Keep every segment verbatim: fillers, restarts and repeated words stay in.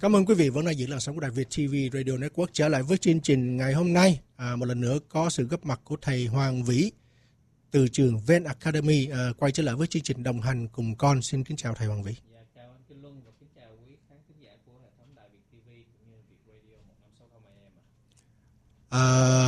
Cảm ơn quý vị vẫn đang giữ làn sóng của Đài Việt ti vi Radio Network. Trở lại với chương trình ngày hôm nay, à, một lần nữa có sự góp mặt của thầy Hoàng Vĩ từ trường Ven Academy, à, quay trở lại với chương trình đồng hành cùng con. Xin kính chào thầy Hoàng Vĩ. Dạ, chào anh Kinh Luân và kính chào quý khán thính giả của hệ thống Đài Việt ti vi cũng như Việt Radio một năm sáu không a em ạ. À,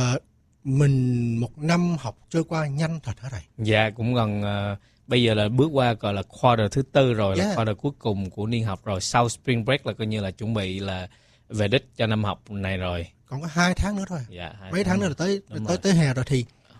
mình một năm học trôi qua nhanh thật hả thầy? Dạ, cũng gần uh, bây giờ là bước qua gọi là quarter thứ tư rồi, Yeah. là quarter cuối cùng của niên học rồi. Sau spring break là coi như là chuẩn bị là về đích cho năm học này rồi. Còn có hai tháng nữa thôi. Dạ, hai Mấy tháng nữa là tới Đúng tới rồi. tới hè rồi thì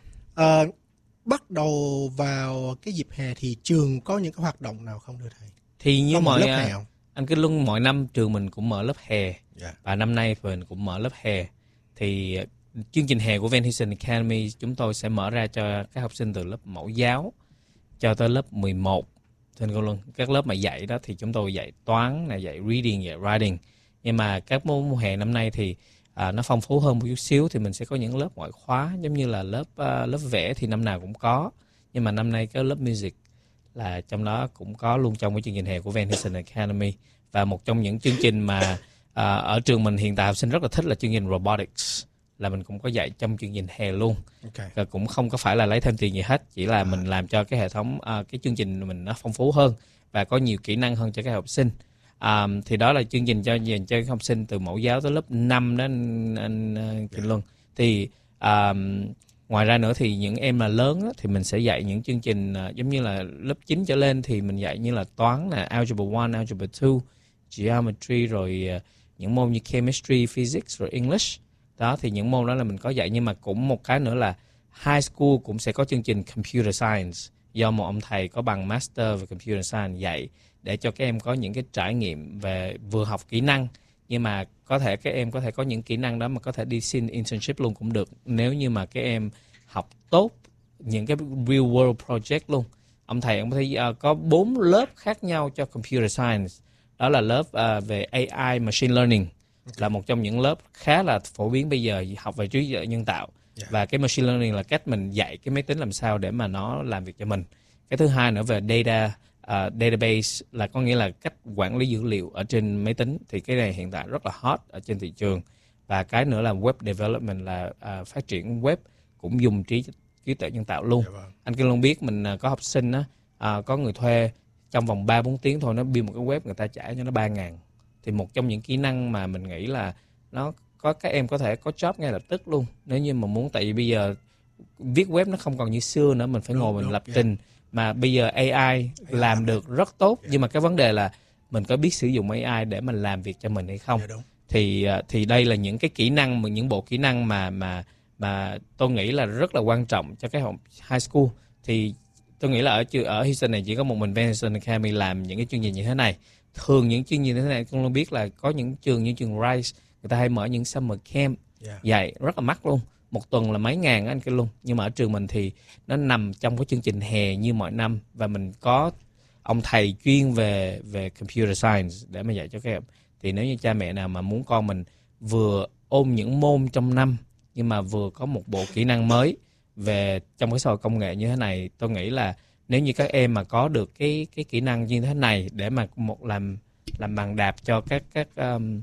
à, bắt đầu vào cái dịp hè thì trường có những cái hoạt động nào không thưa thầy? Thì như Có một mọi lớp hè uh, không? anh Kinh Luân, mọi năm trường mình cũng mở lớp hè. Dạ. Và năm nay mình cũng mở lớp hè. Thì uh, chương trình hè của Van Heusen Academy chúng tôi sẽ mở ra cho các học sinh từ lớp mẫu giáo cho tới lớp mười một. Thưa cô Luân, các lớp mà dạy đó thì chúng tôi dạy toán, là dạy reading, dạy writing. Nhưng mà các môn hè năm nay thì à, nó phong phú hơn một chút xíu, thì mình sẽ có những lớp ngoại khóa, giống như là lớp uh, lớp vẽ thì năm nào cũng có. Nhưng mà năm nay có lớp music là trong đó cũng có luôn trong cái chương trình hè của Van Heusen Academy. Và một trong những chương trình mà à, ở trường mình hiện tại học sinh rất là thích là chương trình robotics, là mình cũng có dạy trong chương trình hè luôn. Okay. Và cũng không có phải là lấy thêm tiền gì hết, chỉ là à. mình làm cho cái hệ thống à, cái chương trình mình nó phong phú hơn và có nhiều kỹ năng hơn cho các học sinh. À, thì đó là chương trình cho dành cho các học sinh từ mẫu giáo tới lớp năm đó anh, anh uh, Kinh Luân. Thì à, ngoài ra nữa thì những em mà lớn đó, thì mình sẽ dạy những chương trình uh, giống như là lớp chín trở lên thì mình dạy như là toán, là algebra one, algebra two, geometry, rồi uh, những môn như chemistry, physics, rồi English. Đó thì những môn đó là mình có dạy. Nhưng mà cũng một cái nữa là high school cũng sẽ có chương trình computer science do một ông thầy có bằng master về computer science dạy, để cho các em có những cái trải nghiệm về vừa học kỹ năng, nhưng mà có thể các em có thể có những kỹ năng đó mà có thể đi xin internship luôn cũng được, nếu như mà các em học tốt những cái real world project luôn. Ông thầy ông thấy uh, có bốn lớp khác nhau cho computer science. Đó là lớp uh, về a i, machine learning, okay. là một trong những lớp khá là phổ biến bây giờ, học về trí tuệ nhân tạo. Yeah. Và cái machine learning là cách mình dạy cái máy tính làm sao để mà nó làm việc cho mình. Cái thứ hai nữa về data uh, database, là có nghĩa là cách quản lý dữ liệu ở trên máy tính. Thì cái này hiện tại rất là hot ở trên thị trường. Và cái nữa là web development, là uh, phát triển web cũng dùng trí trí tuệ nhân tạo luôn. Yeah, anh Kinh Long biết mình uh, có học sinh á, uh, có người thuê trong vòng ba bốn tiếng thôi, nó build một cái web, người ta trả cho nó ba ngàn. Thì một trong những kỹ năng mà mình nghĩ là nó có các em có thể có job ngay lập tức luôn, nếu như mà muốn. Tại vì bây giờ viết web nó không còn như xưa nữa, mình phải đúng, ngồi mình đúng, lập yeah. trình. Mà bây giờ a i, a i làm được rất tốt, yeah. nhưng mà cái vấn đề là mình có biết sử dụng a i để mình làm việc cho mình hay không. Yeah, thì thì đây là những cái kỹ năng, những bộ kỹ năng mà mà mà tôi nghĩ là rất là quan trọng cho cái học high school. Thì tôi nghĩ là ở ở Houston này chỉ có một mình Van Heusen Academy làm những cái chương trình như thế này. Thường những chương trình như thế này con biết là có những trường như trường Rice, người ta hay mở những summer camp yeah. dạy rất là mắc luôn, một tuần là mấy ngàn anh kia luôn. Nhưng mà ở trường mình thì nó nằm trong cái chương trình hè như mọi năm, và mình có ông thầy chuyên về về computer science để mà dạy cho các em. Thì nếu như cha mẹ nào mà muốn con mình vừa ôm những môn trong năm nhưng mà vừa có một bộ kỹ năng mới về trong cái xã hội công nghệ như thế này, tôi nghĩ là nếu như các em mà có được cái cái kỹ năng như thế này để mà một làm làm bàn đạp cho các các um,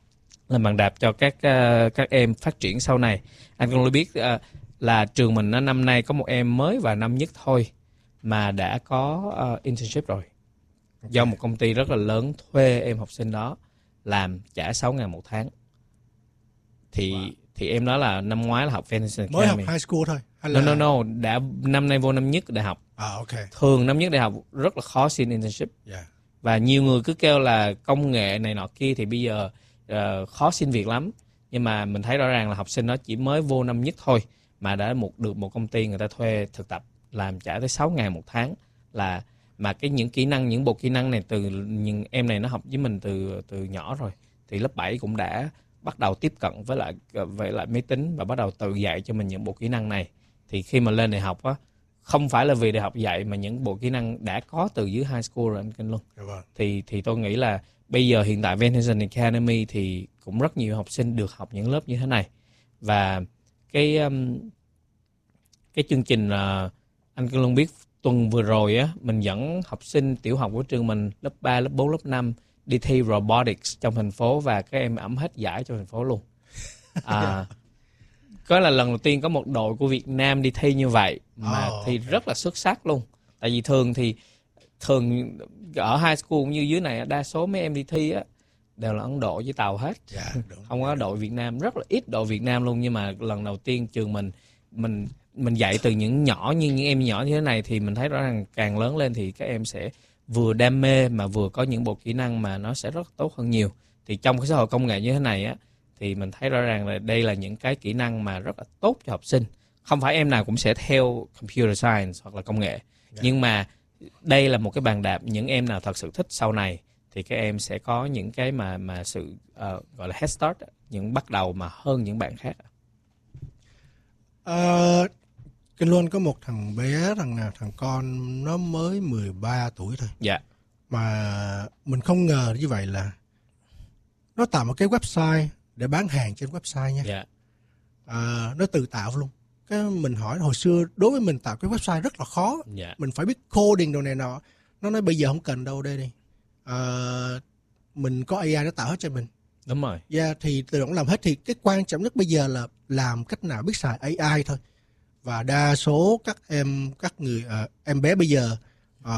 làm bàn đạp cho các uh, các em phát triển sau này. Anh cũng biết uh, là trường mình nó năm nay có một em mới vào năm nhất thôi mà đã có uh, internship rồi. Okay. Do một công ty rất là lớn thuê em học sinh đó làm, trả sáu ngàn một tháng. Thì wow. thì em đó là năm ngoái là học Van Heusen Academy. Mới học high school thôi hay là... No, no, no, đã năm nay vô năm nhất đại học. À, okay. Thường năm nhất đại học rất là khó xin internship. Yeah. Và nhiều người cứ kêu là công nghệ này nọ kia thì bây giờ uh, khó xin việc lắm. Nhưng mà mình thấy rõ ràng là học sinh đó chỉ mới vô năm nhất thôi mà đã một được một công ty người ta thuê thực tập làm trả tới sáu ngàn một tháng. Là mà cái những kỹ năng, những bộ kỹ năng này từ những em này nó học với mình từ từ nhỏ rồi. Thì lớp bảy cũng đã bắt đầu tiếp cận với lại với lại máy tính và bắt đầu tự dạy cho mình những bộ kỹ năng này. Thì khi mà lên đại học á, không phải là vì đại học dạy mà những bộ kỹ năng đã có từ dưới high school rồi anh Kinh Luân. Yeah. Thì thì tôi nghĩ là bây giờ hiện tại Van Heusen Academy thì cũng rất nhiều học sinh được học những lớp như thế này. Và cái um, cái chương trình uh, anh Kinh Luân biết tuần vừa rồi á, mình dẫn học sinh tiểu học của trường mình lớp ba, lớp bốn, lớp năm đi thi robotics trong thành phố và các em ẵm hết giải trong thành phố luôn. À, có là lần đầu tiên có một đội của Việt Nam đi thi như vậy mà Oh, thi okay. rất là xuất sắc luôn. Tại vì thường thì thường ở high school cũng như dưới này đa số mấy em đi thi á đều là Ấn Độ với Tàu hết. Dạ, đúng. Không có đội Việt Nam, rất là ít đội Việt Nam luôn. Nhưng mà lần đầu tiên trường mình mình mình dạy từ những nhỏ như những em nhỏ như thế này thì mình thấy rõ ràng càng lớn lên thì các em sẽ vừa đam mê mà vừa có những bộ kỹ năng mà nó sẽ rất tốt hơn nhiều. Thì trong cái xã hội công nghệ như thế này á thì mình thấy rõ ràng là đây là những cái kỹ năng mà rất là tốt cho học sinh. Không phải em nào cũng sẽ theo computer science hoặc là công nghệ. Yeah. Nhưng mà đây là một cái bàn đạp, những em nào thật sự thích sau này thì các em sẽ có những cái mà mà sự uh, gọi là head start, những bắt đầu mà hơn những bạn khác. Uh, Kinh Luân có một thằng bé, thằng nào thằng con nó mới mười ba tuổi thôi. Dạ. Yeah. Mà mình không ngờ như vậy là nó tạo một cái website để bán hàng trên website nha. Dạ. Yeah. À, nó tự tạo luôn. Cái mình hỏi hồi xưa đối với mình tạo cái website rất là khó. Yeah. Mình phải biết coding đồ này nọ. Nó nói bây giờ không cần đâu đây đi. À, mình có a i nó tạo hết cho mình. Đúng rồi. Dạ yeah, thì tự động làm hết. Thì cái quan trọng nhất bây giờ là làm cách nào biết xài a i thôi. Và đa số các em các người uh, em bé bây giờ uh,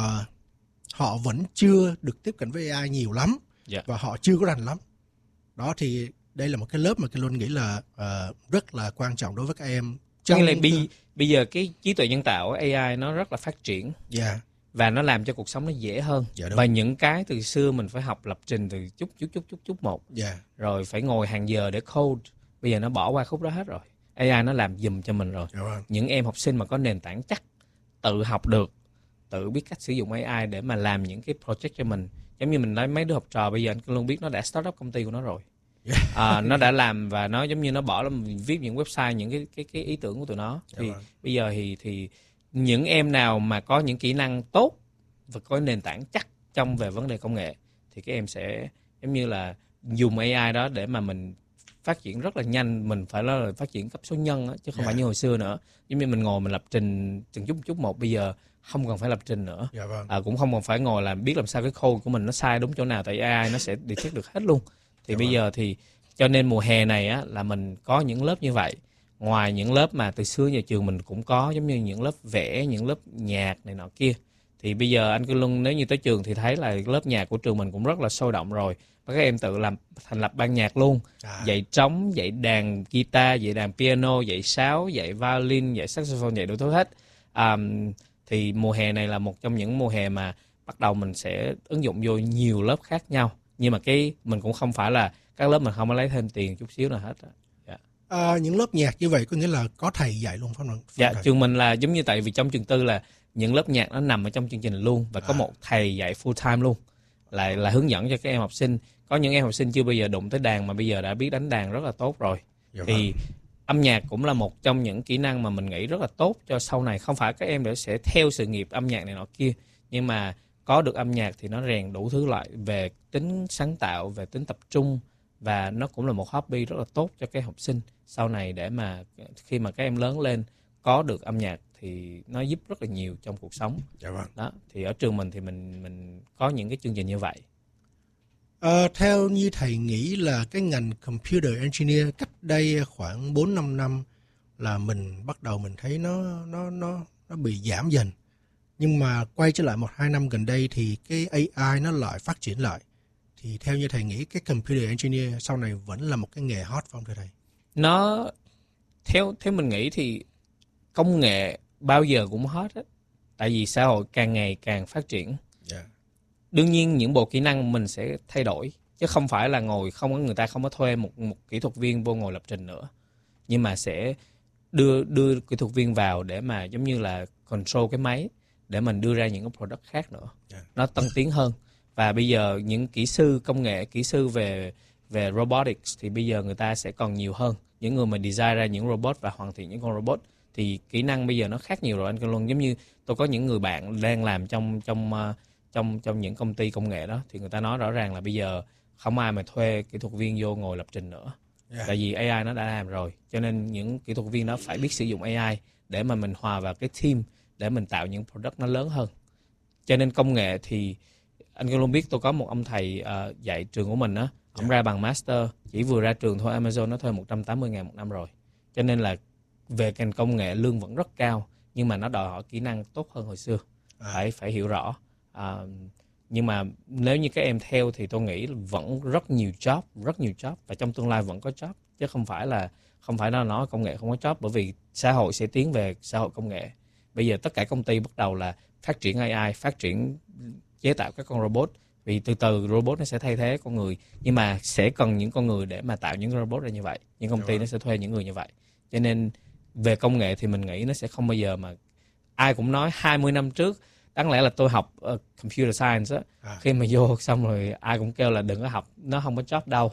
họ vẫn chưa được tiếp cận với a i nhiều lắm. Yeah. Và họ chưa có rành lắm. Đó thì đây là một cái lớp mà cái luôn nghĩ là uh, rất là quan trọng đối với các em. Trong là bây, bây giờ cái trí tuệ nhân tạo a i nó rất là phát triển. Yeah. Và nó làm cho cuộc sống nó dễ hơn. Yeah, và những cái từ xưa mình phải học lập trình từ chút chút chút chút chút một. Yeah. Rồi phải ngồi hàng giờ để code. Bây giờ nó bỏ qua khúc đó hết rồi. a i nó làm giùm cho mình rồi. Yeah. Những em học sinh mà có nền tảng chắc, tự học được, tự biết cách sử dụng a i để mà làm những cái project cho mình. Giống như mình nói mấy đứa học trò bây giờ anh luôn biết nó đã start up công ty của nó rồi. Yeah. À, nó đã làm và nó giống như nó bỏ ra viết những website, những cái cái cái ý tưởng của tụi nó. Thì yeah. bây giờ thì thì những em nào mà có những kỹ năng tốt và có nền tảng chắc trong về vấn đề công nghệ thì các em sẽ giống như là dùng a i đó để mà mình phát triển rất là nhanh. Mình phải là phát triển cấp số nhân đó, chứ không yeah. phải như hồi xưa nữa. Giống như mình ngồi mình lập trình từng chút chút một, bây giờ không cần phải lập trình nữa. Yeah, vâng. À, cũng không còn phải ngồi làm biết làm sao cái code của mình nó sai đúng chỗ nào, tại a i nó sẽ detect được hết luôn. Thì yeah, bây vâng. giờ thì cho nên mùa hè này á là mình có những lớp như vậy. Ngoài những lớp mà từ xưa nhà trường mình cũng có, giống như những lớp vẽ, những lớp nhạc này nọ kia. Thì bây giờ anh Cư Luân nếu như tới trường thì thấy là lớp nhạc của trường mình cũng rất là sôi động rồi. Và các em tự làm thành lập ban nhạc luôn. À. Dạy trống, dạy đàn guitar, dạy đàn piano, dạy sáo, dạy violin, dạy saxophone, dạy đủ thứ hết. À, thì mùa hè này là một trong những mùa hè mà bắt đầu mình sẽ ứng dụng vô nhiều lớp khác nhau. Nhưng mà cái mình cũng không phải là các lớp mình không có lấy thêm tiền chút xíu nào hết. Yeah. À, những lớp nhạc như vậy có nghĩa là có thầy dạy luôn phải không? Dạ, thầy. Trường mình là giống như tại vì trong trường tư là những lớp nhạc nó nằm ở trong chương trình luôn và có à. một thầy dạy full time luôn, lại là hướng dẫn cho các em học sinh. Có những em học sinh chưa bao giờ đụng tới đàn mà bây giờ đã biết đánh đàn rất là tốt rồi. Dạ thì vâng. Âm nhạc cũng là một trong những kỹ năng mà mình nghĩ rất là tốt cho sau này. Không phải các em để sẽ theo sự nghiệp âm nhạc này nọ kia, nhưng mà có được âm nhạc thì nó rèn đủ thứ loại về tính sáng tạo, về tính tập trung, và nó cũng là một hobby rất là tốt cho các học sinh sau này, để mà khi mà các em lớn lên có được âm nhạc thì nó giúp rất là nhiều trong cuộc sống. Dạ vâng. Đó, thì ở trường mình thì mình mình có những cái chương trình như vậy. À, theo như thầy nghĩ là cái ngành computer engineer cách đây khoảng bốn năm năm là mình bắt đầu mình thấy nó nó nó nó bị giảm dần. Nhưng mà quay trở lại một hai năm gần đây thì cái a i nó lại phát triển lại. Thì theo như thầy nghĩ cái computer engineer sau này vẫn là một cái nghề hot phải không thưa thầy? Nó theo theo mình nghĩ thì công nghệ bao giờ cũng hot hết. Tại vì xã hội càng ngày càng phát triển. Yeah. Đương nhiên những bộ kỹ năng mình sẽ thay đổi, chứ không phải là ngồi không có người ta không có thuê một một kỹ thuật viên vô ngồi lập trình nữa, nhưng mà sẽ đưa đưa kỹ thuật viên vào để mà giống như là control cái máy để mình đưa ra những cái product khác nữa. Yeah. Nó tân tiến hơn. Và bây giờ những kỹ sư công nghệ, kỹ sư về về robotics thì bây giờ người ta sẽ còn nhiều hơn. Những người mà design ra những robot và hoàn thiện những con robot thì kỹ năng bây giờ nó khác nhiều rồi anh Cơn Luân. Giống như tôi có những người bạn đang làm trong trong uh, trong trong những công ty công nghệ đó, thì người ta nói rõ ràng là bây giờ không ai mà thuê kỹ thuật viên vô ngồi lập trình nữa. Yeah. Tại vì a i nó đã làm rồi, cho nên những kỹ thuật viên đó phải biết sử dụng a i để mà mình hòa vào cái team để mình tạo những product nó lớn hơn. Cho nên công nghệ thì anh luôn biết tôi có một ông thầy uh, dạy trường của mình á, ông Yeah. ra bằng master, chỉ vừa ra trường thôi Amazon nó thuê một trăm tám mươi ngàn một năm rồi. Cho nên là về ngành công nghệ lương vẫn rất cao, nhưng mà nó đòi hỏi kỹ năng tốt hơn hồi xưa. À. Phải phải hiểu rõ. À, nhưng mà nếu như các em theo thì tôi nghĩ vẫn rất nhiều job, rất nhiều job, và trong tương lai vẫn có job, chứ không phải là không phải nó nói công nghệ không có job, bởi vì xã hội sẽ tiến về xã hội công nghệ. Bây giờ tất cả công ty bắt đầu là phát triển a i, phát triển chế tạo các con robot, vì từ từ robot nó sẽ thay thế con người, nhưng mà sẽ cần những con người để mà tạo những robot ra như vậy. Những công ty nó sẽ thuê những người như vậy. Cho nên về công nghệ thì mình nghĩ nó sẽ không bao giờ mà ai cũng nói hai mươi năm trước đáng lẽ là tôi học uh, computer science á, à. Khi mà vô xong rồi ai cũng kêu là đừng có học, nó không có job đâu.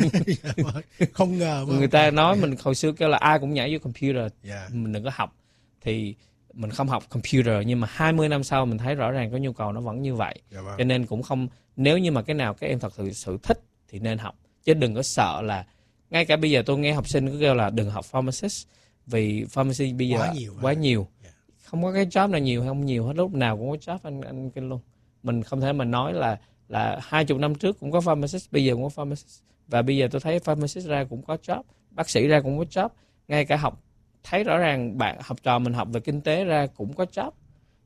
Không ngờ người ta nói mình hồi xưa kêu là ai cũng nhảy vô computer, yeah. Mình đừng có học, thì mình không học computer, nhưng mà hai mươi năm sau mình thấy rõ ràng có nhu cầu nó vẫn như vậy. Yeah, cho nên cũng không, nếu như mà cái nào các em thật sự, sự thích thì nên học, chứ đừng có sợ là, ngay cả bây giờ tôi nghe học sinh cứ kêu là đừng học pharmacist, vì pharmacy bây giờ quá nhiều, quá nhiều. Yeah. Không có cái job nào nhiều hay không nhiều hết, lúc nào cũng có job anh anh kinh luôn. Mình không thể mà nói là là hai chục năm trước cũng có pharmacist, bây giờ cũng có pharmacist, và bây giờ tôi thấy pharmacist ra cũng có job, bác sĩ ra cũng có job, ngay cả học thấy rõ ràng bạn học trò mình học về kinh tế ra cũng có job.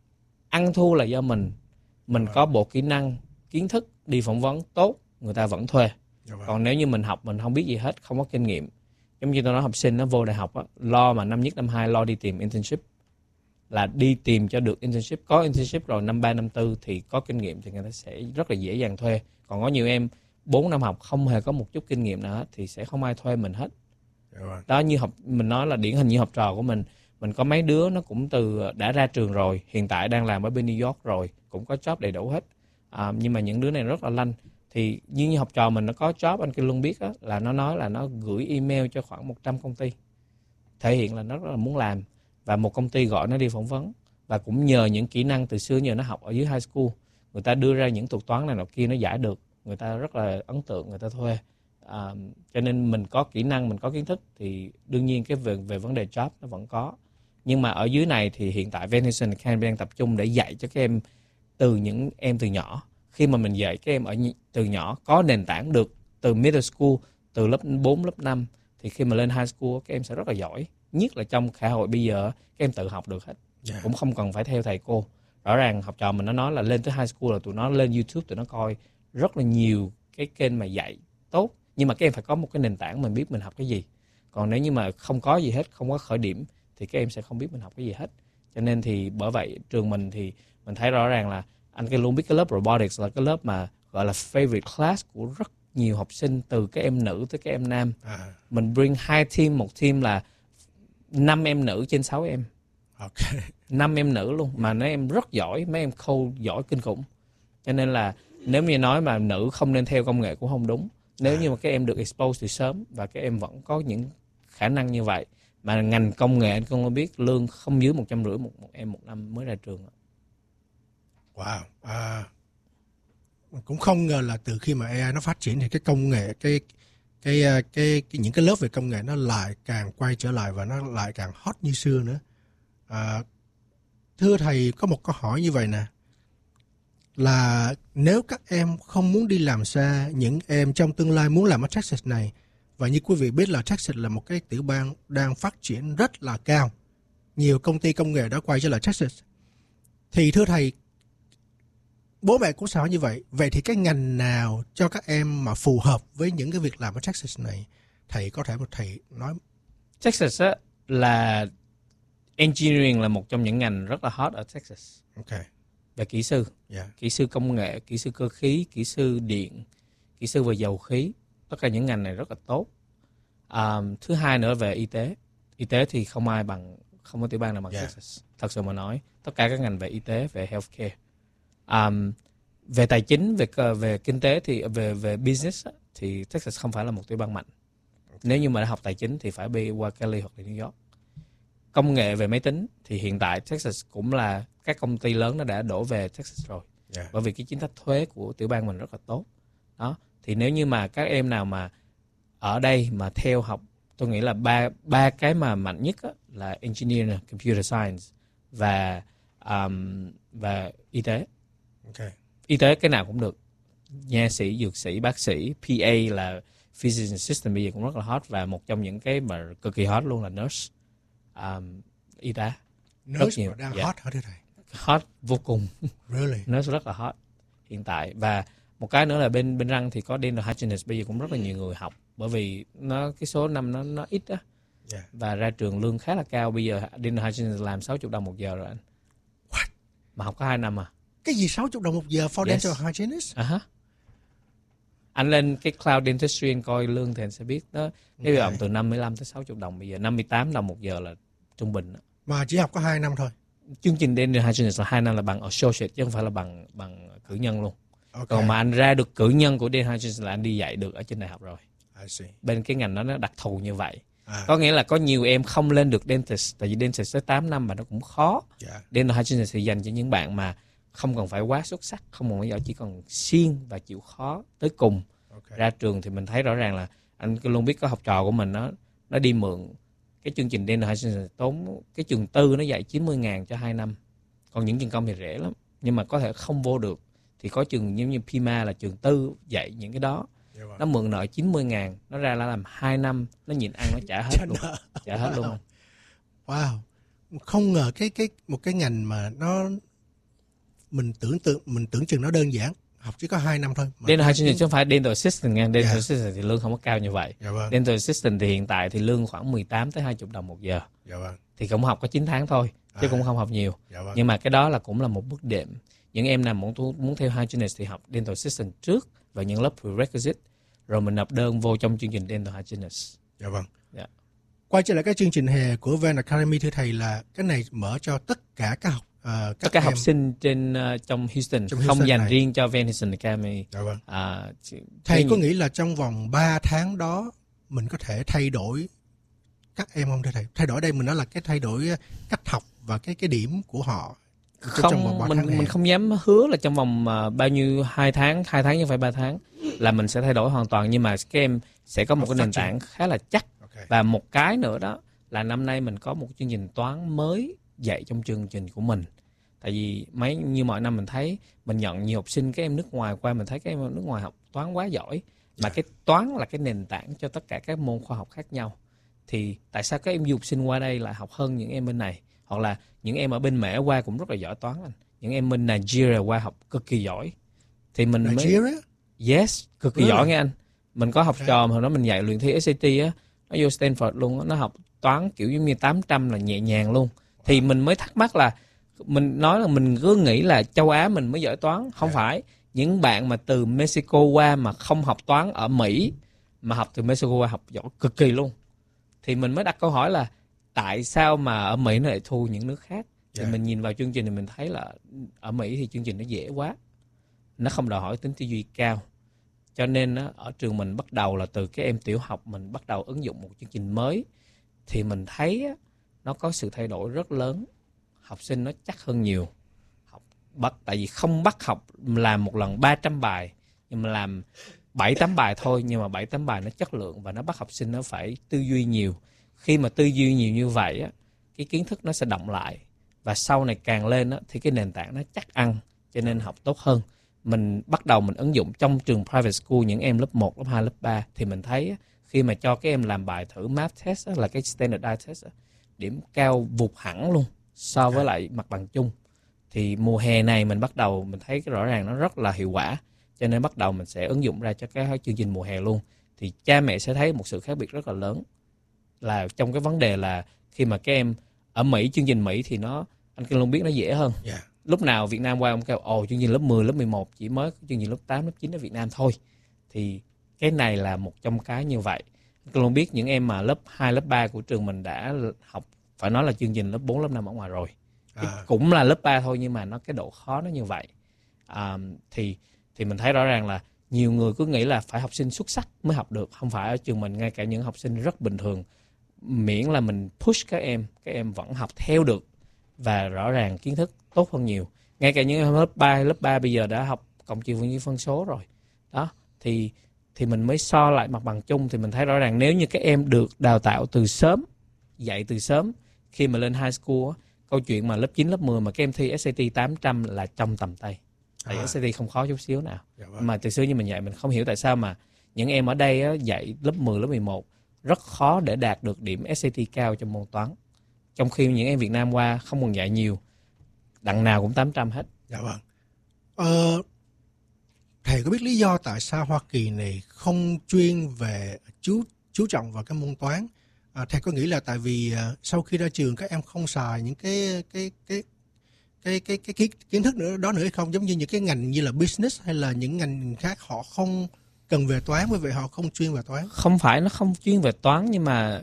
Ăn thua là do mình mình có bộ kỹ năng, kiến thức, đi phỏng vấn tốt, người ta vẫn thuê. Còn nếu như mình học mình không biết gì hết, không có kinh nghiệm, giống như tôi nói học sinh nó vô đại học á, lo mà năm nhất năm hai lo đi tìm internship, là đi tìm cho được internship, có internship rồi năm ba năm tư thì có kinh nghiệm thì người ta sẽ rất là dễ dàng thuê. Còn có nhiều em bốn năm học không hề có một chút kinh nghiệm nào hết thì sẽ không ai thuê mình hết. Đó, như học mình nói là điển hình như học trò của mình, mình có mấy đứa nó cũng từ đã ra trường rồi, hiện tại đang làm ở bên New York rồi, cũng có job đầy đủ hết. À, nhưng mà những đứa này rất là lanh. Thì như, như học trò mình nó có job, anh Kinh Luân biết á, là nó nói là nó gửi email cho khoảng một trăm công ty, thể hiện là nó rất là muốn làm, và một công ty gọi nó đi phỏng vấn, và cũng nhờ những kỹ năng từ xưa nhờ nó học ở dưới high school, người ta đưa ra những thuật toán này nọ kia nó giải được, người ta rất là ấn tượng, người ta thuê. À, cho nên mình có kỹ năng, mình có kiến thức thì đương nhiên cái về, về vấn đề job nó vẫn có. Nhưng mà ở dưới này thì hiện tại Venison Academy đang tập trung để dạy cho các em từ những em từ nhỏ. Khi mà mình dạy các em ở từ nhỏ có nền tảng được từ middle school, từ lớp bốn, lớp năm, thì khi mà lên high school các em sẽ rất là giỏi. Nhất là trong xã hội bây giờ các em tự học được hết, yeah. Cũng không cần phải theo thầy cô. Rõ ràng học trò mình nó nói là lên tới high school là tụi nó lên YouTube, tụi nó coi rất là nhiều cái kênh mà dạy tốt. Nhưng mà các em phải có một cái nền tảng mình biết mình học cái gì. Còn nếu như mà không có gì hết, không có khởi điểm thì các em sẽ không biết mình học cái gì hết. Cho nên thì bởi vậy trường mình thì mình thấy rõ ràng là anh luôn biết cái lớp robotics là cái lớp mà gọi là favorite class của rất nhiều học sinh, từ các em nữ tới các em nam. À. Mình bring hai team, một team là năm em nữ trên sáu em. Okay. năm em nữ luôn, mà mấy em rất giỏi, mấy em code giỏi kinh khủng. Cho nên là nếu như nói mà nữ không nên theo công nghệ cũng không đúng. Nếu à. như mà các em được expose từ sớm và các em vẫn có những khả năng như vậy, mà ngành công nghệ anh không biết lương không dưới một trăm rưỡi một, một em một năm mới ra trường. Wow, à, cũng không ngờ là từ khi mà a i nó phát triển thì cái công nghệ, cái cái cái, cái, cái những cái lớp về công nghệ nó lại càng quay trở lại và nó lại càng hot như xưa nữa. À, thưa thầy, có một câu hỏi như vậy nè, là nếu các em không muốn đi làm xa, những em trong tương lai muốn làm ở Texas này, và như quý vị biết là Texas là một cái tiểu bang đang phát triển rất là cao, nhiều công ty công nghệ đã quay trở lại Texas, thì thưa thầy, bố mẹ cũng sẽ hỏi như vậy, vậy thì cái ngành nào cho các em mà phù hợp với những cái việc làm ở Texas này? Thầy có thể một thầy nói. Texas á, là engineering là một trong những ngành rất là hot ở Texas. Okay. Về kỹ sư, yeah. Kỹ sư công nghệ, kỹ sư cơ khí, kỹ sư điện, kỹ sư về dầu khí, tất cả những ngành này rất là tốt. À, thứ hai nữa về y tế, y tế thì không ai bằng, không có tiểu bang nào bằng yeah. Texas. Thật sự mà nói, tất cả các ngành về y tế, về healthcare. Um, về tài chính, về về kinh tế thì về về business thì Texas không phải là một tiểu bang mạnh. Okay. Nếu như mà đã học tài chính thì phải đi qua Cali hoặc là New York. Công nghệ về máy tính thì hiện tại Texas cũng là các công ty lớn nó đã đổ về Texas rồi. Yeah. Bởi vì cái chính sách thuế của tiểu bang mình rất là tốt. Đó, thì nếu như mà các em nào mà ở đây mà theo học, tôi nghĩ là ba ba cái mà mạnh nhất á, là engineer, computer science và um, và y tế. Okay. y tế cái nào cũng được, nha sĩ, dược sĩ, bác sĩ, pê a là physician assistant bây giờ cũng rất là hot, và một trong những cái mà cực kỳ hot luôn là nurse, um, y tá. Nurse mà đang yeah. hot hả thưa thầy? Hot vô cùng. Really? Nurse rất là hot hiện tại. Và một cái nữa là bên bên răng thì có dental hygienist bây giờ cũng rất là nhiều người học, bởi vì nó cái số năm nó nó ít á. Yeah. Và ra trường lương khá là cao. Bây giờ dental hygienist làm sáu mươi đồng một giờ rồi anh. What? Mà học có hai năm à. Cái gì sáu mươi đồng một giờ for yes. dental hygienist? Uh-huh. Anh lên cái Cloud Dentistry anh coi lương thì anh sẽ biết đó. Cái okay. từ năm mươi lăm tới sáu mươi đồng, bây giờ năm mươi tám đồng một giờ là trung bình đó. Mà chỉ học có hai năm thôi. Chương trình dental hygienist là hai năm là bằng associate chứ không phải là bằng bằng cử nhân luôn. Okay. Còn mà anh ra được cử nhân của dental hygienist là anh đi dạy được ở trên đại học rồi. I see. Bên cái ngành đó nó đặc thù như vậy. À. Có nghĩa là có nhiều em không lên được dentist, tại vì dentist tới tám năm mà nó cũng khó. Yeah. Dental hygienist thì dành cho những bạn mà không cần phải quá xuất sắc, không cần phải giỏi, chỉ còn siêng và chịu khó tới cùng. Okay. Ra trường thì mình thấy rõ ràng là anh luôn biết có học trò của mình nó nó đi mượn cái chương trình dental hygienist, tốn cái trường tư nó dạy chín mươi ngàn cho hai năm. Còn những trường công thì rẻ lắm, nhưng mà có thể không vô được. Thì có trường giống như pê em a là trường tư dạy những cái đó. Yeah, nó mượn nợ chín mươi ngàn, nó ra là làm hai năm, nó nhịn ăn nó trả hết luôn. Trả hết luôn. Wow. Không ngờ cái cái một cái ngành mà nó mình tưởng tượng mình tưởng chừng nó đơn giản, học chỉ có hai năm thôi. Dental hygienist chứ không phải dental assistant nha. Dental yeah. assistant thì lương không có cao như vậy. Yeah, vâng. Dental assistant thì hiện tại thì lương khoảng mười tám tới hai mươi đồng một giờ. Yeah, vâng. Thì cũng học có chín tháng thôi, chứ à, cũng không học nhiều. Yeah, vâng. Nhưng mà cái đó là cũng là một bước đệm. Những em nào muốn muốn theo hygienist thì học dental assistant trước và những lớp prerequisite, rồi mình nộp đơn vô trong chương trình dental hygienist. Dạ vâng. Yeah. Quay trở lại cái chương trình hè của Ven Academy thưa thầy, là cái này mở cho tất cả các học uh, các tất cả em học sinh trên uh, trong Houston, trong không Houston dành này. Riêng cho Ven Houston Academy. Dạ vâng. Uh, thầy có nghĩ là trong vòng ba tháng đó mình có thể thay đổi các em không thưa thầy? Thay đổi đây mình nói là cái thay đổi cách học và cái cái điểm của họ. Không, mình mình không dám hứa là trong vòng uh, bao nhiêu hai tháng, hai tháng chứ không phải ba tháng là mình sẽ thay đổi hoàn toàn, nhưng mà các em sẽ có một cái nền tảng khá là chắc. Okay. Và một cái nữa đó là năm nay mình có một chương trình toán mới dạy trong chương trình của mình. Tại vì mấy như mọi năm mình thấy mình nhận nhiều học sinh các em nước ngoài qua, mình thấy các em nước ngoài học toán quá giỏi, mà yeah. cái toán là cái nền tảng cho tất cả các môn khoa học khác nhau. Thì tại sao các em du học sinh qua đây lại học hơn những em bên này? Hoặc là những em ở bên Mễ qua cũng rất là giỏi toán anh. Những em bên Nigeria qua học cực kỳ giỏi. Thì mình Nigeria? mới Yes, cực kỳ really? Giỏi nghe anh. Mình có học okay. trò mà hồi đó mình dạy luyện thi ét a tê á, nó vô Stanford luôn á, nó học toán kiểu giống như tám trăm là nhẹ nhàng luôn. Wow. Thì mình mới thắc mắc là mình nói là mình cứ nghĩ là châu Á mình mới giỏi toán, không yeah. phải. Những bạn mà từ Mexico qua mà không học toán ở Mỹ mà học từ Mexico qua học giỏi cực kỳ luôn. Thì mình mới đặt câu hỏi là tại sao mà ở Mỹ nó lại thua những nước khác? Thì yeah. mình nhìn vào chương trình thì mình thấy là ở Mỹ thì chương trình nó dễ quá. Nó không đòi hỏi tính tư duy cao. Cho nên á, ở trường mình bắt đầu là từ cái em tiểu học mình bắt đầu ứng dụng một chương trình mới. Thì mình thấy á, nó có sự thay đổi rất lớn. Học sinh nó chắc hơn nhiều. Học bắt, tại vì không bắt học làm một lần ba trăm bài, nhưng mà làm bảy tám bài thôi. Nhưng mà bảy tám bài nó chất lượng và nó bắt học sinh nó phải tư duy nhiều. Khi mà tư duy nhiều như vậy á, cái kiến thức nó sẽ đọng lại. Và sau này càng lên á, thì cái nền tảng nó chắc ăn, cho nên học tốt hơn. Mình bắt đầu mình ứng dụng trong trường private school, những em lớp một, lớp hai, lớp ba. Thì mình thấy á, khi mà cho các em làm bài thử math test á, là cái standardized test á, điểm cao vụt hẳn luôn so với lại mặt bằng chung. Thì mùa hè này mình bắt đầu mình thấy cái rõ ràng nó rất là hiệu quả. Cho nên bắt đầu mình sẽ ứng dụng ra cho cái chương trình mùa hè luôn. Thì cha mẹ sẽ thấy một sự khác biệt rất là lớn. Là trong cái vấn đề là khi mà các em ở Mỹ, chương trình Mỹ thì nó, anh Kinh Long biết nó dễ hơn. Yeah. Lúc nào Việt Nam qua ông kêu ồ chương trình lớp mười, lớp mười một chỉ mới chương trình lớp tám, lớp chín ở Việt Nam thôi. Thì cái này là một trong cái như vậy. Anh Kinh Long biết những em mà lớp hai, lớp ba của trường mình đã học, phải nói là chương trình lớp bốn, lớp năm ở ngoài rồi. À. Cũng là lớp ba thôi nhưng mà nó cái độ khó nó như vậy. À, thì thì mình thấy rõ ràng là nhiều người cứ nghĩ là phải học sinh xuất sắc mới học được. Không phải, ở trường mình ngay cả những học sinh rất bình thường, miễn là mình push các em, các em vẫn học theo được và rõ ràng kiến thức tốt hơn nhiều. Ngay cả những lớp ba, lớp ba bây giờ đã học cộng trừ với phân số rồi. Đó, thì thì mình mới so lại mặt bằng chung thì mình thấy rõ ràng nếu như các em được đào tạo từ sớm, dạy từ sớm, khi mà lên high school, câu chuyện mà lớp chín, lớp mười mà các em thi ét a tê tám trăm là trong tầm tay. tại À. ét a tê không khó chút xíu nào. Dạ vâng. Mà từ xưa như mình dạy mình không hiểu tại sao mà những em ở đây á, dạy lớp mười, lớp mười một rất khó để đạt được điểm ét a tê cao trong môn toán. Trong khi những em Việt Nam qua không còn dạy nhiều, đằng nào cũng tám trăm hết. Dạ vâng. Ờ, thầy có biết lý do tại sao Hoa Kỳ này không chuyên về chú chú trọng vào cái môn toán? À, thầy có nghĩ là tại vì à, sau khi ra trường các em không xài những cái cái cái cái cái cái kiến, kiến thức nữa đó nữa hay không, giống như những cái ngành như là business hay là những ngành khác họ không cần về toán, bởi vậy họ không chuyên về toán? Không phải nó không chuyên về toán, nhưng mà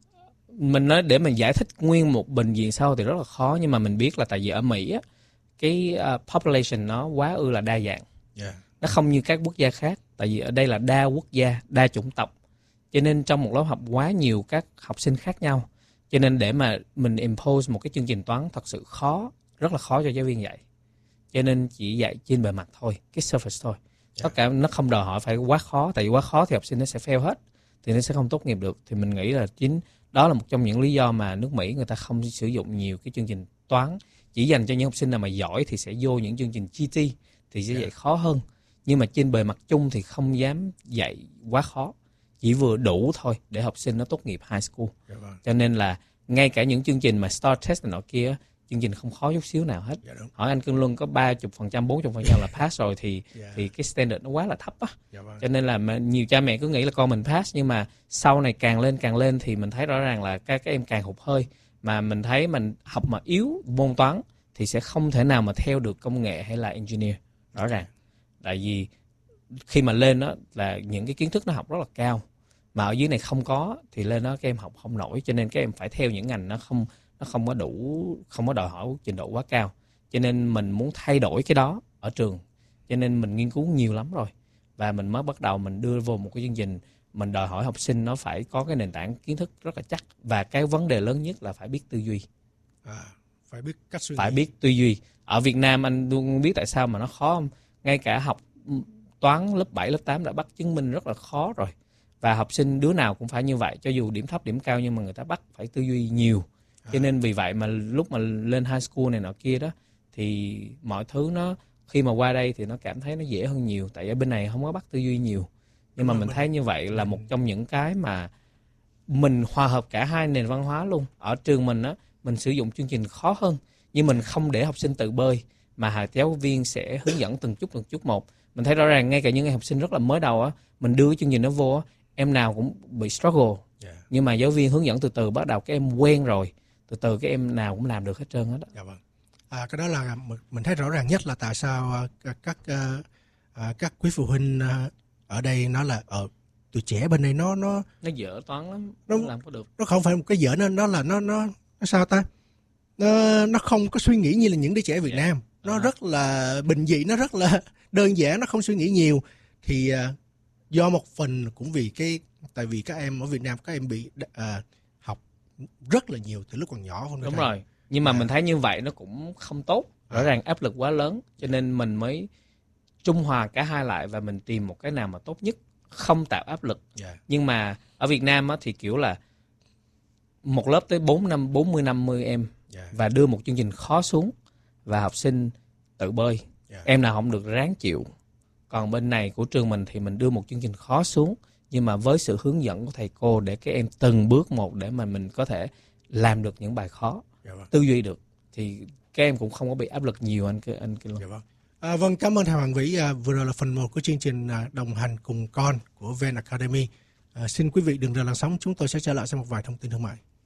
mình nói để mình giải thích nguyên một bệnh viện sau thì rất là khó. Nhưng mà mình biết là tại vì ở Mỹ á, cái uh, population nó quá ư là đa dạng. Yeah. Nó không như các quốc gia khác, tại vì ở đây là đa quốc gia, đa chủng tộc, cho nên trong một lớp học quá nhiều các học sinh khác nhau, cho nên để mà mình impose một cái chương trình toán thật sự khó, rất là khó cho giáo viên dạy. Cho nên chỉ dạy trên bề mặt thôi, cái surface thôi. Yeah. Tất cả nó không đòi hỏi phải quá khó, tại vì quá khó thì học sinh nó sẽ fail hết, thì nó sẽ không tốt nghiệp được. Thì mình nghĩ là chính đó là một trong những lý do mà nước Mỹ người ta không sử dụng nhiều cái chương trình toán, chỉ dành cho những học sinh nào mà giỏi thì sẽ vô những chương trình giê tê thì sẽ Yeah. dạy khó hơn. Nhưng mà trên bề mặt chung thì không dám dạy quá khó, chỉ vừa đủ thôi để học sinh nó tốt nghiệp high school. Yeah, vâng. Cho nên là ngay cả những chương trình mà STAR test này nọ kia, chương trình không khó chút xíu nào hết. Yeah, đúng. Hỏi anh Cương Luân có ba mươi phần trăm, bốn mươi phần trăm là pass rồi thì Yeah. thì cái standard nó quá là thấp á. Yeah, vâng. Cho nên là mà nhiều cha mẹ cứ nghĩ là con mình pass, nhưng mà sau này càng lên càng lên thì mình thấy rõ ràng là các các em càng hụt hơi. Mà mình thấy mình học mà yếu môn toán thì sẽ không thể nào mà theo được công nghệ hay là engineer, rõ ràng. Tại vì khi mà lên đó là những cái kiến thức nó học rất là cao, mà ở dưới này không có thì lên đó các em học không nổi, cho nên các em phải theo những ngành nó không nó không có đủ, không có đòi hỏi trình độ quá cao. Cho nên mình muốn thay đổi cái đó ở trường, cho nên mình nghiên cứu nhiều lắm rồi, và mình mới bắt đầu mình đưa vô một cái chương trình mình đòi hỏi học sinh nó phải có cái nền tảng kiến thức rất là chắc, và cái vấn đề lớn nhất là phải biết tư duy. À, phải biết cách suy nghĩ. Phải biết tư duy. Ở Việt Nam anh luôn biết tại sao mà nó khó không? Ngay cả học toán lớp bảy, lớp tám đã bắt chứng minh rất là khó rồi. Và học sinh đứa nào cũng phải như vậy, cho dù điểm thấp, điểm cao, nhưng mà người ta bắt phải tư duy nhiều. Cho nên vì vậy mà lúc mà lên high school này nọ kia đó, thì mọi thứ nó khi mà qua đây thì nó cảm thấy nó dễ hơn nhiều. Tại ở bên này không có bắt tư duy nhiều. Nhưng mà mình thấy như vậy là một trong những cái mà mình hòa hợp cả hai nền văn hóa luôn. Ở trường mình á, mình sử dụng chương trình khó hơn, nhưng mình không để học sinh tự bơi, mà giáo viên sẽ hướng dẫn từng chút từng chút một. Mình thấy rõ ràng ngay cả những học sinh rất là mới đầu á, mình đưa cái chương trình đó vô á, em nào cũng bị struggle. Yeah. Nhưng mà giáo viên hướng dẫn từ từ, bắt đầu các em quen rồi, từ từ các em nào cũng làm được hết trơn hết. Dạ vâng. À, cái đó là mình thấy rõ ràng nhất là tại sao uh, các uh, uh, các quý phụ huynh uh, ở đây nói là ở uh, tụi trẻ bên đây nó nó nó dở toán lắm, nó không làm có được. Nó không phải một cái dở, nó nó là nó nó nó sao ta? Nó nó không có suy nghĩ như là những đứa trẻ Việt yeah. Nam. Nó à. rất là bình dị, nó rất là đơn giản, nó không suy nghĩ nhiều. Thì uh, do một phần cũng vì cái tại vì các em ở Việt Nam các em bị uh, học rất là nhiều từ lúc còn nhỏ, không? Đúng thầy. Rồi. Nhưng mà à. mình thấy như vậy nó cũng không tốt. Rõ à. ràng áp lực quá lớn, cho nên mình mới trung hòa cả hai lại và mình tìm một cái nào mà tốt nhất, không tạo áp lực. Yeah. Nhưng mà ở Việt Nam á, thì kiểu là một lớp tới bốn năm, bốn mươi năm mươi em yeah. và đưa một chương trình khó xuống và học sinh tự bơi. Yeah. Em nào không được ráng chịu. Còn bên này của trường mình thì mình đưa một chương trình khó xuống, nhưng mà với sự hướng dẫn của thầy cô để các em từng bước một để mà mình có thể làm được những bài khó, yeah, vâng. tư duy được, thì các em cũng không có bị áp lực nhiều anh anh kia luôn. Yeah, vâng. À, vâng, cảm ơn thầy Hoàng Vĩ. À, vừa rồi là phần một của chương trình à, đồng hành cùng con của Ven Academy. À, xin quý vị đừng rời làn sóng, chúng tôi sẽ trở lại sau một vài thông tin thương mại.